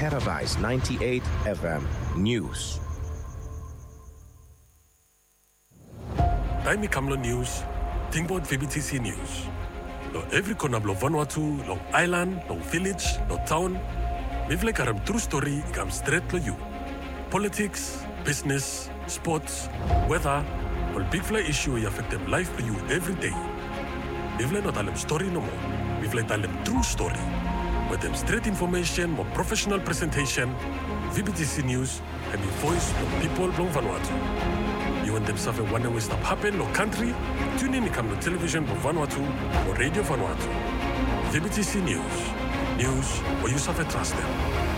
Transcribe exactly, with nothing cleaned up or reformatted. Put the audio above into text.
Paradise ninety-eight F M News. Taimi Kamlo News, think about V B T C News. Lo every corner of Vanuatu, Long Island, Long Village, Long Town, we've like a true story comes straight to you. Politics, business, sports, weather, all big fly issue you affect them life to you every day. We've like not tell them story no more. We've like tell them true story. With them straight information, more professional presentation, V B T C News, and the voice of people from Vanuatu. You want them suffer one way stop happen no country? Tune in to come to television for Vanuatu or radio Vanuatu. V B T C News. News where you suffer trust them.